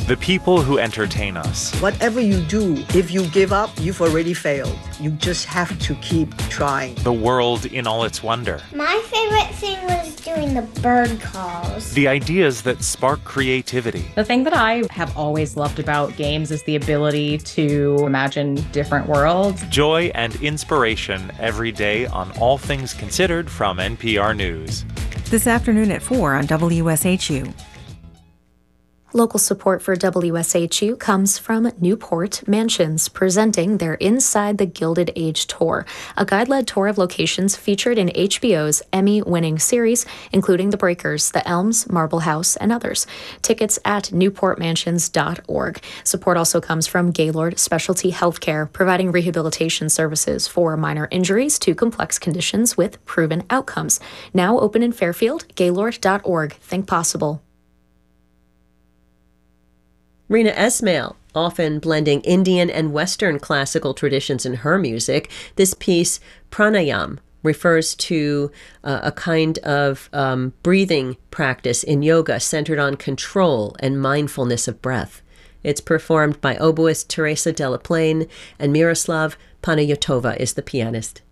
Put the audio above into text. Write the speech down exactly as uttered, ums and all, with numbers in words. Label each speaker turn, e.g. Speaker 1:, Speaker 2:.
Speaker 1: The people who entertain us.
Speaker 2: Whatever you do, if you give up, you've already failed. You just have to keep trying.
Speaker 1: The world in all its wonder.
Speaker 3: My favorite thing was doing the bird calls.
Speaker 1: The ideas that spark creativity.
Speaker 4: The thing that I have always loved about games is the ability to imagine different worlds.
Speaker 1: Joy and inspiration every day on All Things Considered from N P R News.
Speaker 5: This afternoon at four on W S H U.
Speaker 6: Local support for W S H U comes from Newport Mansions, presenting their Inside the Gilded Age tour, a guide-led tour of locations featured in H B O's Emmy-winning series, including The Breakers, The Elms, Marble House, and others. Tickets at newport mansions dot org. Support also comes from Gaylord Specialty Healthcare, providing rehabilitation services for minor injuries to complex conditions with proven outcomes. Now open in Fairfield, gaylord dot org. Think possible.
Speaker 7: Rina Esmail, often blending Indian and Western classical traditions in her music. This piece, Pranayam, refers to uh, a kind of um, breathing practice in yoga centered on control and mindfulness of breath. It's performed by oboist Teresa Delaplane, and Miroslav Panayotova is the pianist.